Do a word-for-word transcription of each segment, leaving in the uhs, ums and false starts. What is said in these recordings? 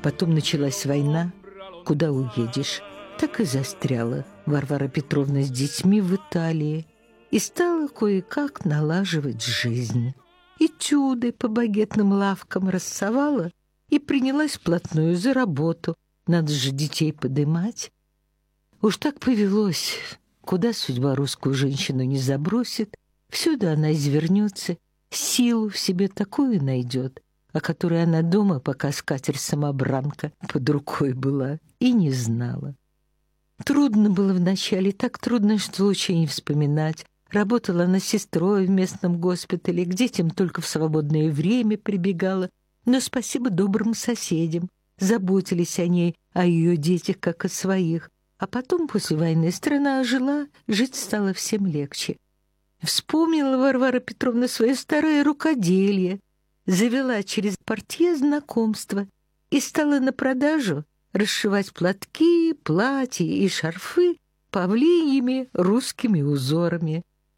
Потом началась война. Куда уедешь? Так и застряла Варвара Петровна с детьми в Италии и стала кое-как налаживать жизнь. Этюды по багетным лавкам рассовала и принялась вплотную за работу. Надо же детей подымать. Уж так повелось, куда судьба русскую женщину не забросит, всюду она извернется, силу в себе такую найдет, о которой она дома, пока скатерть-самобранка под рукой была, и не знала. Трудно было вначале, так трудно, что лучше не вспоминать. Работала она сестрой в местном госпитале, к детям только в свободное время прибегала, но спасибо добрым соседям, заботились о ней, о ее детях, как о своих. А потом, после войны, страна ожила, жить стало всем легче. Вспомнила Варвара Петровна свое старое рукоделие, завела через портье знакомство и стала на продажу расшивать платки, платья и шарфы павлиньими русскими узорами.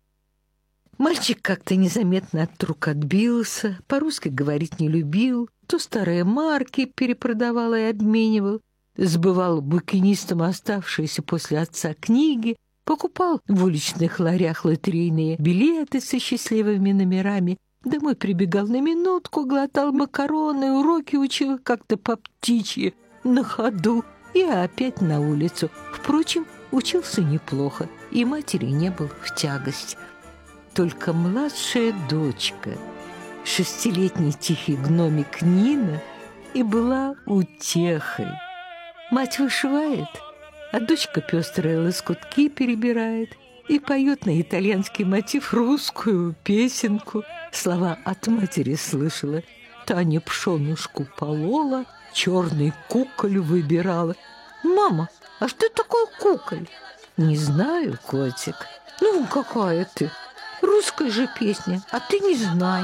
Мальчик как-то незаметно от рук отбился, по-русски говорить не любил, то старые марки перепродавал и обменивал, сбывал букинистам оставшиеся после отца книги, покупал в уличных ларях лотерейные билеты со счастливыми номерами, домой прибегал на минутку, глотал макароны, уроки учил как-то по птичьи на ходу и опять на улицу. Впрочем, учился неплохо, и матери не был в тягость. Только младшая дочка, шестилетний тихий гномик Нина, и была утехой. Мать вышивает, а дочка пестрые лоскутки перебирает и поет на итальянский мотив русскую песенку. Слова от матери слышала. Таня пшенушку полола, черный куколь выбирала. «Мама, а что такое куколь?» «Не знаю, котик». «Ну, какая ты? Русская же песня, а ты не знаешь».